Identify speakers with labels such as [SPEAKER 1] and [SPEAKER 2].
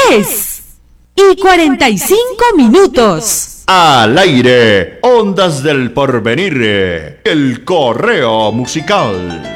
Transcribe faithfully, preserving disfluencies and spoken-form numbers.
[SPEAKER 1] diez y cuarenta y cinco minutos.
[SPEAKER 2] Al aire, Ondas del Porvenir, el correo musical.